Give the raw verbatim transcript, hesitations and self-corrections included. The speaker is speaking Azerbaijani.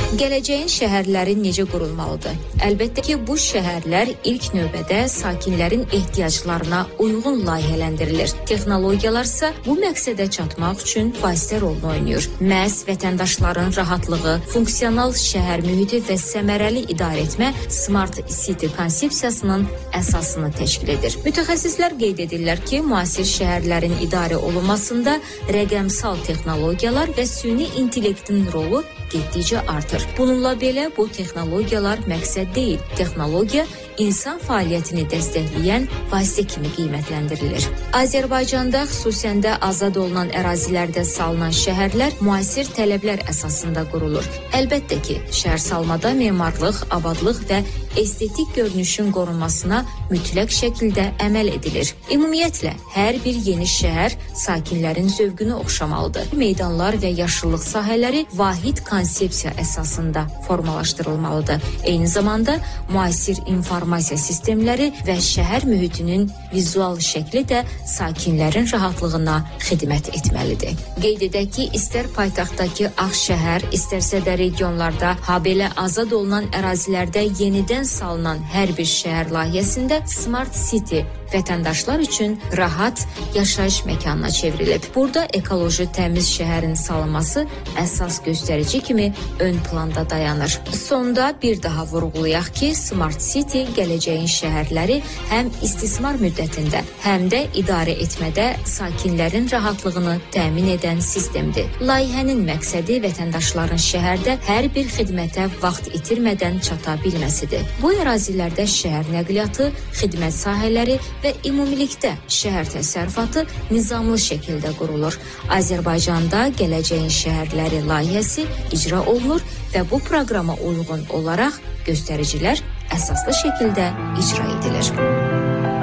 Gələcəyin şəhərləri necə qurulmalıdır? Əlbəttə ki, bu şəhərlər ilk növbədə sakinlərin ehtiyaclarına uyğun layihələndirilir. Texnologiyalar isə bu məqsədə çatmaq üçün vasitə rolunu oynayır. Məhz vətəndaşların rahatlığı, funksional şəhər mühiti və səmərəli idarə etmə Smart City konsepsiyasının əsasını təşkil edir. Mütəxəssislər qeyd edirlər ki, müasir şəhərlərin idarə olunmasında rəqəmsal texnologiyalar və süni intellektin rolu getdikcə artır. Bununla belə bu texnologiyalar məqsəd deyil. Texnologiya insan fəaliyyətini dəstəkləyən vasitə kimi qiymətləndirilir. Azərbaycanda xüsusən də azad olunan ərazilərdə salınan şəhərlər müasir tələblər əsasında qurulur. Əlbəttə ki, şəhərsalmada memarlıq, abadlıq və estetik görünüşün qorunmasına mütləq şəkildə əməl edilir. Ümumiyyətlə, hər bir yeni şəhər sakinlərin zövqünü oxşamalıdır. Meydanlar və yaşıllıq sahələri vahid konsepsiya əsasında formalaşdırılmalıdır. Eyni zamanda müasir informasiya sistemləri və şəhər mühitinin vizual şəkli də sakinlərin rahatlığına xidmət etməlidir. Qeyd edək ki, istər paytaxtdakı Ağşəhər, istərsə də regionlarda, habelə azad olunan ərazilərdə yenidən salınan hər bir şəhər layihəsində Smart City vətəndaşlar üçün rahat yaşayış məkanına çevrilib. Burada ekoloji təmiz şəhərin salınması əsas göstərici kimi ön planda dayanır. Sonda bir daha vurğulayaq ki, Smart City gələcəyin şəhərləri həm istismar müddətində, həm də idarə etmədə sakinlərin rahatlığını təmin edən sistemdir. Layihənin məqsədi vətəndaşların şəhərdə hər bir xidmətə vaxt itirmədən çata bilməsidir. Bu ərazilərdə şəhər nəqliyyatı, xidmət sahələri və ümumilikdə şəhər təsərrüfatı nizamlı şəkildə qurulur. Azərbaycanda gələcəyin şəhərləri layihəsi icra olunur və bu proqrama uyğun olaraq göstəricilər əsaslı şəkildə icra edilir.